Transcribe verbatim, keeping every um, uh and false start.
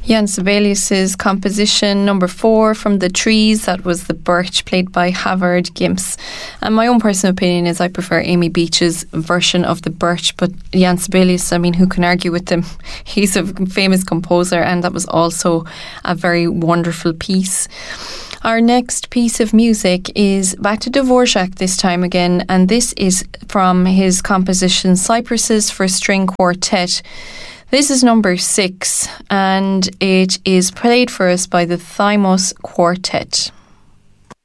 Jan Sibelius's composition number four from The Trees, that was The Birch, played by Havard Gimps. And my own personal opinion is I prefer Amy Beach's version of The Birch, but Jan Sibelius, I mean, who can argue with him? He's a famous composer, and that was also a very wonderful piece. Our next piece of music is back to Dvorak this time again, and this is from his composition Cypresses for String Quartet. This is number six, and it is played for us by the Thymos Quartet.